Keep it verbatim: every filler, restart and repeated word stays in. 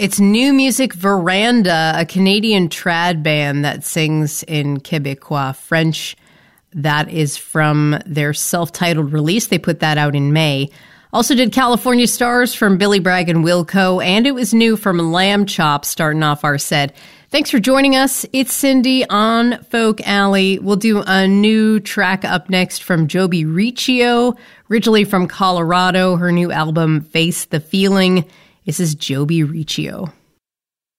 It's New Music Veranda, a Canadian trad band that sings in Quebecois French. That is from their self-titled release. They put that out in May. Also did California Stars from Billy Bragg and Wilco, and it was new from Lamb Chop starting off our set. Thanks for joining us. It's Cindy on Folk Alley. We'll do a new track up next from Joby Riccio, originally from Colorado, her new album, Face the Feeling. This is Joby Riccio.